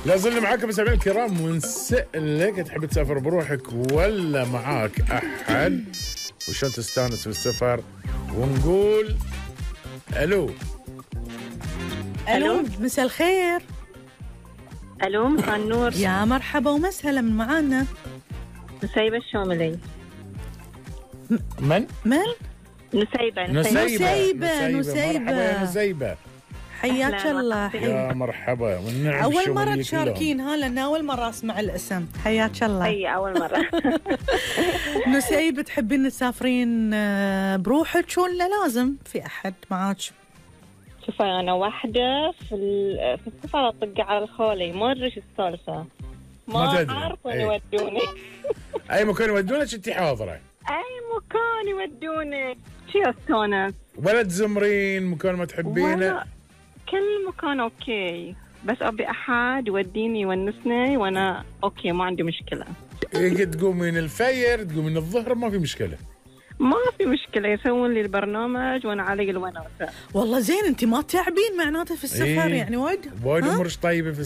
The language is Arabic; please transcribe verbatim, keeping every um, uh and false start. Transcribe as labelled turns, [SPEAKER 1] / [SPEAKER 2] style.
[SPEAKER 1] لا زلنا معاكم مستمعينا الكرام ونسألك تحب تسافر بروحك ولا معاك أحد؟ وشلون تستانس بالسفر؟ ونقول ألو.
[SPEAKER 2] ألو مساء الخير.
[SPEAKER 3] ألو مساء النور.
[SPEAKER 2] يا مرحبا ومسهلا من معانا.
[SPEAKER 3] نسيبة الشوملي.
[SPEAKER 1] من؟
[SPEAKER 2] من؟
[SPEAKER 3] نسيبة
[SPEAKER 2] نسيبة نسيبة
[SPEAKER 1] مرحبا يا نسيبة.
[SPEAKER 2] حياك الله.
[SPEAKER 1] يا مرحبا والنعم.
[SPEAKER 2] أول مرة تشاركينها لأن أول مرة أسمع الاسم. حياك الله.
[SPEAKER 3] أي أول مرة.
[SPEAKER 2] نسيبة تحبين تسافرين بروحك ولا لازم في أحد معاك؟
[SPEAKER 3] شوفي أنا واحدة في في السفر أطق على الخولي ما أدري إيش السالفة. ما أعرف وين يودوني.
[SPEAKER 1] أي مكان يودونك أنت حاضرة؟
[SPEAKER 3] أي مكان يودوني شي أستانس.
[SPEAKER 1] ولا تزمرين مكان ما تحبينه؟
[SPEAKER 3] كل مكان أوكي بس أبي أحد يوديني يونسني وأنا أوكي ما عندي مشكلة.
[SPEAKER 1] تقوم من الفجر تقوم من الظهر ما في مشكلة.
[SPEAKER 3] ما في مشكلة يسوون لي البرنامج وأنا علي الوناسة.
[SPEAKER 2] والله زين أنت ما تعبين معناته في السفر.
[SPEAKER 1] إيه؟
[SPEAKER 2] يعني وايد
[SPEAKER 1] وايد أمورش طيبة في